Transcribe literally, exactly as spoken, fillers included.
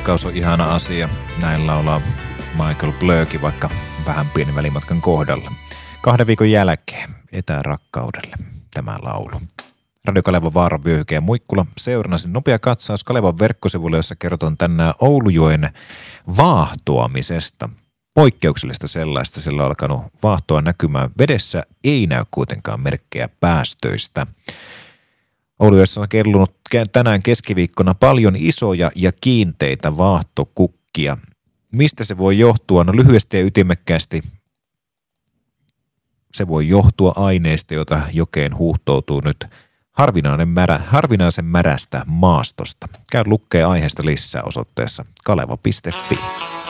rakkaus on ihana asia. Näin laulaa Michael Blööki vaikka vähän pienen välimatkan kohdalla. Kahden viikon jälkeen etärakkaudelle tämä laulu. Radio Kalevan Vaaran vyöhyke ja Muikkula seurana sen nopea katsaus Kalevan verkkosivuille, jossa kerrotaan tänään Oulujoen vaahtoamisesta. Poikkeuksellista sellaista, sillä on alkanut vaahtoa näkymään vedessä, ei näy kuitenkaan merkkejä päästöistä. Oulujoessa on kellunut tänään keskiviikkona paljon isoja ja kiinteitä vaahtokukkia. Mistä se voi johtua? No lyhyesti ja ytimekkäästi se voi johtua aineista, jota jokeen huuhtoutuu nyt harvinainen märä, harvinaisen märästä maastosta. Käy lukee aiheesta lisää osoitteessa kaleva piste fi.